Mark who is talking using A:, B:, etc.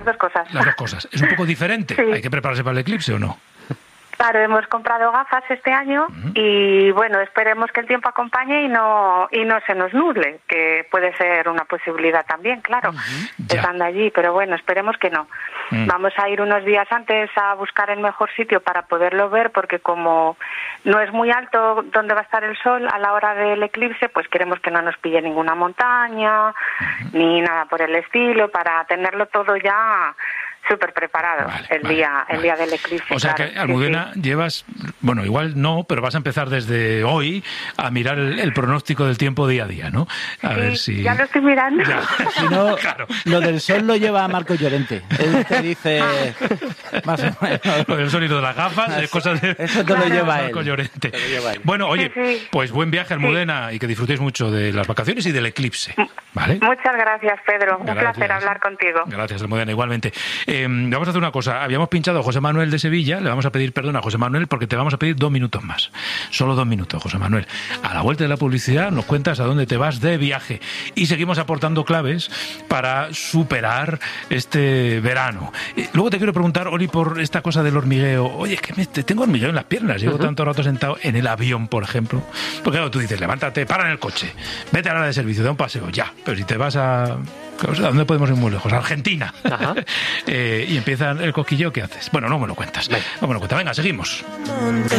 A: dos cosas.
B: Las dos cosas. ¿Es un poco diferente?
A: Sí.
B: ¿Hay que prepararse para el eclipse o no?
A: Claro, hemos comprado gafas este año y bueno, esperemos que el tiempo acompañe y no se nos nuble, que puede ser una posibilidad también, claro, estando allí, pero bueno, esperemos que no. Vamos a ir unos días antes a buscar el mejor sitio para poderlo ver, porque como no es muy alto donde va a estar el sol a la hora del eclipse, pues queremos que no nos pille ninguna montaña ni nada por el estilo, para tenerlo todo ya súper preparado el día del eclipse.
B: O sea
A: claro,
B: que, Almudena, llevas, bueno, igual no, pero vas a empezar desde hoy a mirar el pronóstico del tiempo día a día, ¿no? A ver si...
A: ya lo estoy mirando.
C: Si no,
B: claro.
C: Lo del sol lo lleva Marco Llorente. Él te dice más o menos.
B: Lo del sol y lo de las gafas, cosas de...
C: Eso te lo lleva él.
B: Marco Llorente. Bueno, oye, pues buen viaje, Almudena, y que disfrutéis mucho de las vacaciones y del eclipse, ¿vale?
A: Muchas gracias, Pedro.
B: Gracias.
A: Un placer hablar contigo.
B: Gracias, Almudena, igualmente. Vamos a hacer una cosa. Habíamos pinchado a José Manuel de Sevilla. Le vamos a pedir perdón a José Manuel porque te vamos a pedir 2 minutos más. Solo 2 minutos, José Manuel. A la vuelta de la publicidad nos cuentas a dónde te vas de viaje. Y seguimos aportando claves para superar este verano. Luego te quiero preguntar, Oli, por esta cosa del hormigueo. Oye, es que tengo hormigueo en las piernas. Llevo tanto rato sentado en el avión, por ejemplo. Porque claro, tú dices, levántate, para en el coche. Vete a la hora de servicio, da un paseo, ya. Pero si te vas ¿a dónde podemos ir muy lejos? A Argentina. Y empieza el cosquilleo, ¿qué haces? Bueno, no me lo cuentas. No me lo cuentas. Venga, seguimos.